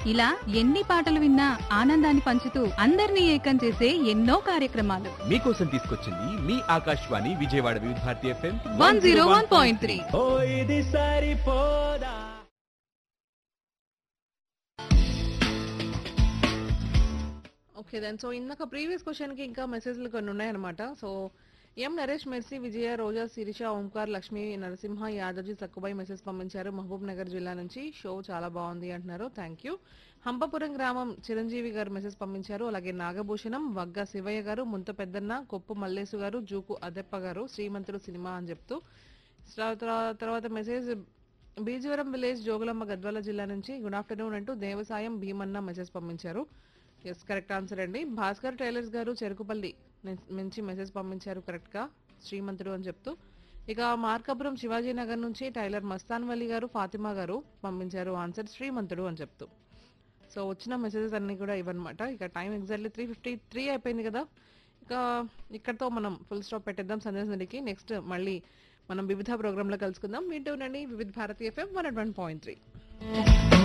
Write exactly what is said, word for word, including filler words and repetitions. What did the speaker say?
ఇలా ఎన్ని పాటలు విన్నా ఆనందాన్ని పంచుతూ అందరినీ ఏకం చేసే ఎన్నో కార్యక్రమాలు మీకోసం తీసుకొచ్చింది మీ ఆకాశవాణి విజయవాడ వివిధ Bharati FM one zero one point three. ఓ ఇది సరిపోదా. ఓకే దెన్ సో ఇందాక ప్రీవియస్ క్వశ్చన్కి ఇంకా మెసేజ్లు కొన్ని ఉన్నాయన్నమాట. సో ఎం నరేష్ మెర్సీ విజయ రోజా శిరీష ఓంకార్ లక్ష్మి నరసింహ యాదవ్జీ సక్కుబాయి మెసేజ్ పంపించారు మహబూబ్ నగర్ జిల్లా నుంచి. షో చాలా బాగుంది అంటున్నారు, థ్యాంక్ యూ. హంపపురం గ్రామం చిరంజీవి గారు మెసేజ్ పంపించారు. అలాగే నాగభూషణం వగ్గ శివయ్య గారు ముంత పెద్దన్న కొప్పు మల్లేసు గారు జూకు అదెప్ప గారు శ్రీమంతుడు సినిమా అని చెప్తూ తర్వా- తర్వాత మెసేజ్ బీజవరం విలేజ్ జోగులమ్మ గద్వాల జిల్లా నుంచి గుడ్ ఆఫ్టర్నూన్ అంటూ దేవసాయం భీమన్న మెసేజ్ పంపించారు. ఎస్ కరెక్ట్ ఆన్సర్ అండి. భాస్కర్ టైలర్స్ గారు చెరుకుపల్లి నిన్- నుంచి మెసేజ్ పంపించారు కరెక్ట్ గా శ్రీమంతుడు అని చెప్తూ. ఇక మార్కాపురం శివాజీ నగర్ నుంచి టైలర్ మస్తాన్ వలి గారు ఫాతిమా గారు పంపించారు ఆన్సర్ శ్రీమంతుడు అని చెప్తూ. సో వచ్చిన మెసేజెస్ అన్ని కూడా ఇవన్నమాట. ఇక time exactly three fifty three అయిపోయింది కదా. ఇక ఇక్కడతో మనం ఫుల్ స్టాప్ పెట్టేద్దాం సందేశానికి. నెక్స్ట్ మళ్ళీ మనం వివిధ ప్రోగ్రాంలో కలుసుకుందాం. వింటూ ఉండండి వివిధ భారతీయ ఎఫ్ఎం వన్ పాయింట్ త్రీ.